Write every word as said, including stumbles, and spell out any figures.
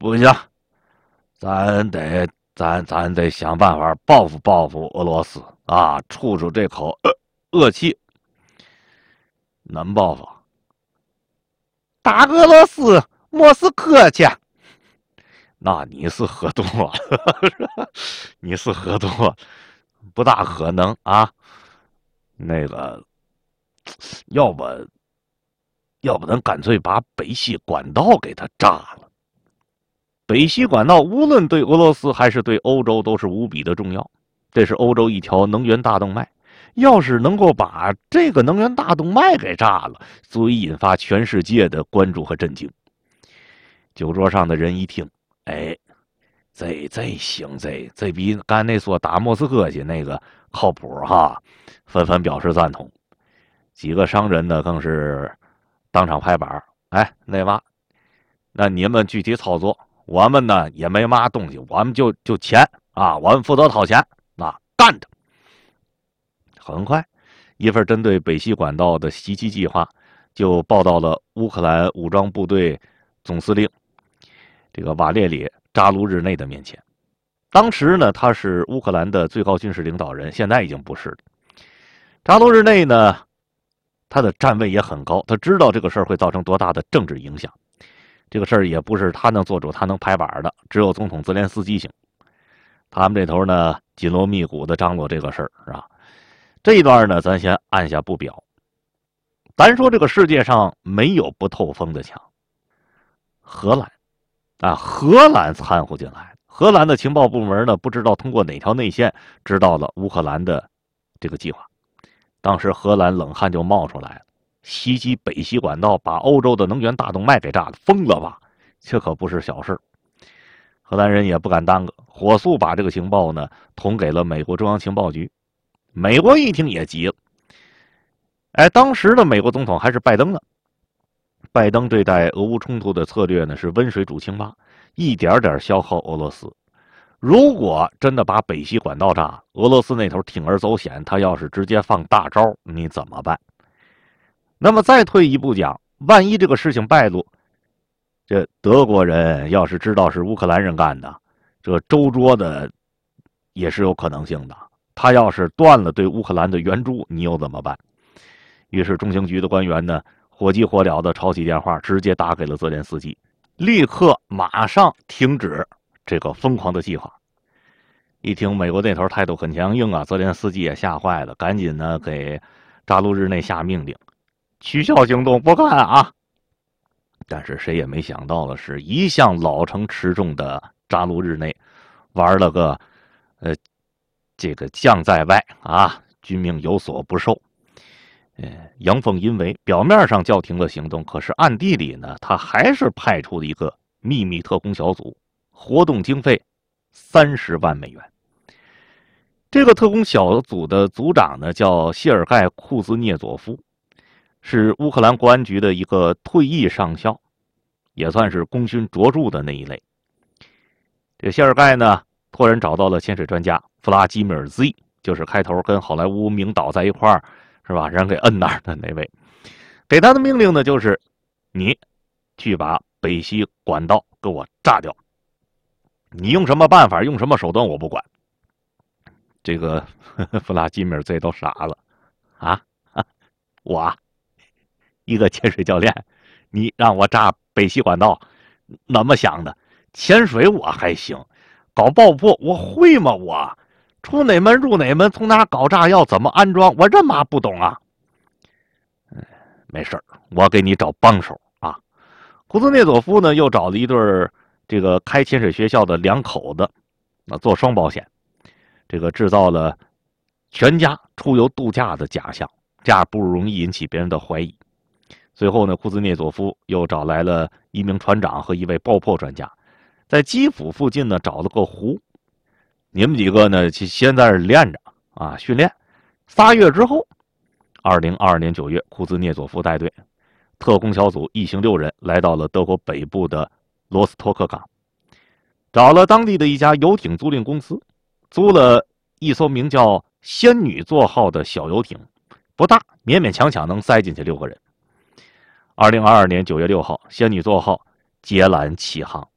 不行，咱得咱咱得想办法报复报复俄罗斯啊，出出这口恶恶气。能报复？打俄罗斯莫斯科去。那你是喝多了，你是喝多了，不大可能啊。那个，要不，要不咱干脆把北溪管道给它炸了。北溪管道无论对俄罗斯还是对欧洲都是无比的重要，这是欧洲一条能源大动脉。要是能够把这个能源大动脉给炸了，足以引发全世界的关注和震惊。酒桌上的人一听，哎，这这行，这这比刚那说打莫斯科去那个靠谱哈，纷纷表示赞同。几个商人呢更是当场拍板，哎，那嘛，那你们具体操作，我们呢也没嘛东西，我们就就钱啊，我们负责掏钱，啊，干着。很快，一份针对北溪管道的袭击计划就报到了乌克兰武装部队总司令这个瓦列里·扎卢日内的面前。当时呢，他是乌克兰的最高军事领导人，现在已经不是了。扎卢日内呢，他的站位也很高，他知道这个事儿会造成多大的政治影响。这个事儿也不是他能做主，他能拍板的，只有总统泽连斯基行。他们这头呢，紧锣密鼓的张罗这个事儿，是吧？这一段呢，咱先按下不表。咱说这个世界上没有不透风的墙。荷兰，啊，荷兰掺和进来，荷兰的情报部门呢，不知道通过哪条内线知道了乌克兰的这个计划。当时荷兰冷汗就冒出来了，袭击北溪管道，把欧洲的能源大动脉给炸了，疯了吧？这可不是小事。荷兰人也不敢耽搁，火速把这个情报呢捅给了美国中央情报局。美国一听也急了，哎，当时的美国总统还是拜登呢。拜登对待俄乌冲突的策略呢是温水煮青蛙，一点点消耗俄罗斯。如果真的把北溪管道炸，俄罗斯那头铤而走险，他要是直接放大招，你怎么办？那么再退一步讲，万一这个事情败露，这德国人要是知道是乌克兰人干的，这周桌的也是有可能性的。他要是断了对乌克兰的援助，你又怎么办？于是中情局的官员呢，火急火燎的抄起电话，直接打给了泽连斯基，立刻马上停止这个疯狂的计划。一听美国那头态度很强硬啊，泽连斯基也吓坏了，赶紧呢给扎卢日内下命令，取消行动，不干啊！但是谁也没想到的是，一向老成持重的扎卢日内玩了个呃。这个将在外啊，军命有所不受。呃，阳奉阴违，表面上叫停了行动，可是暗地里呢，他还是派出了一个秘密特工小组，活动经费三十万美元。这个特工小组的组长呢，叫谢尔盖·库兹涅佐夫，是乌克兰国安局的一个退役上校，也算是功勋卓著的那一类。这谢尔盖呢，托人找到了潜水专家弗拉基米尔 Z， 就是开头跟好莱坞名导在一块儿，是吧？人给摁那儿的那位，给他的命令呢，就是你去把北溪管道给我炸掉。你用什么办法，用什么手段，我不管。这个呵呵弗拉基米尔 Z 都傻了啊！我一个潜水教练，你让我炸北溪管道，怎么想的？潜水我还行，搞爆破我会吗？我出哪门入哪门，从哪搞炸药，怎么安装，我这嘛不懂啊。没事我给你找帮手啊。库兹涅佐夫呢，又找了一对这个开潜水学校的两口子，那做双保险，这个制造了全家出游度假的假象，这样不容易引起别人的怀疑。随后呢，库兹涅佐夫又找来了一名船长和一位爆破专家，在基辅附近呢找了个湖，你们几个呢先在这练着啊，训练。仨月之后，二零二二年九月，库兹涅佐夫带队，特工小组一行六人来到了德国北部的罗斯托克港，找了当地的一家游艇租赁公司，租了一艘名叫仙女座号的小游艇，不大，勉勉强强能塞进去六个人。二零二二年九月六号，仙女座号接缆起航。